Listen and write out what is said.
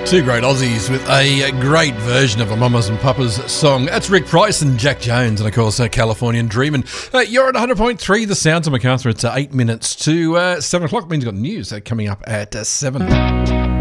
Two great Aussies with a great version of a Mamas and Papas song. That's Rick Price and Jack Jones, and of course Californian Dreamin'. You're at 100.3 The Sounds of Macarthur. It's 8 minutes to 7 o'clock. Means you've got news coming up at 7.